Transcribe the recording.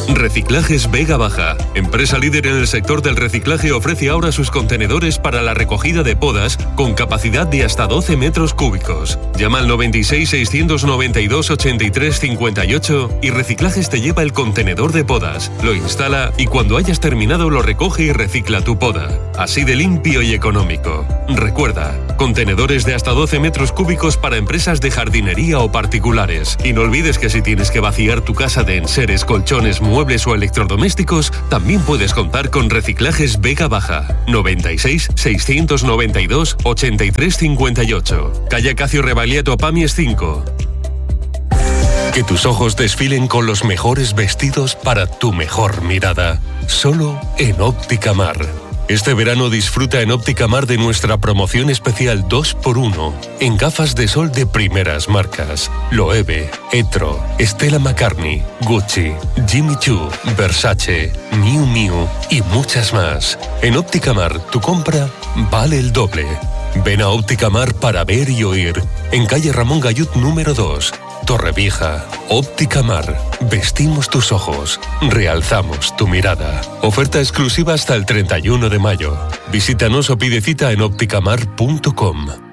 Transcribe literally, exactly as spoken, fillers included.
Reciclajes Vega Baja, empresa líder en el sector del reciclaje, ofrece ahora sus contenedores para la recogida de podas con capacidad de hasta doce metros cúbicos. Llama al noventa y seis, seiscientos noventa y dos, ochenta y tres cincuenta y ocho y Reciclajes te lleva el contenedor de podas, lo instala y cuando hayas terminado lo recoge y recicla tu poda. Así de limpio y económico. Recuerda, contenedores de hasta doce metros cúbicos para empresas de jardinería o particulares. Y no olvides que si tienes que vaciar tu casa de enseres, colchones, muebles o electrodomésticos, también puedes contar con Reciclajes Vega Baja. noventa y seis, seiscientos noventa y dos, ochenta y tres cincuenta y ocho. Calle Acacio Rebagliato Pamies cinco. Que tus ojos desfilen con los mejores vestidos para tu mejor mirada. Solo en Óptica Mar. Este verano disfruta en Óptica Mar de nuestra promoción especial dos por uno en gafas de sol de primeras marcas. Loewe, Etro, Stella McCartney, Gucci, Jimmy Choo, Versace, Miu Miu y muchas más. En Óptica Mar, tu compra vale el doble. Ven a Óptica Mar para ver y oír. En calle Ramón Gayut número dos. Torrevieja. Óptica Mar. Vestimos tus ojos. Realzamos tu mirada. Oferta exclusiva hasta el treinta y uno de mayo. Visítanos o pide cita en ópticamar punto com.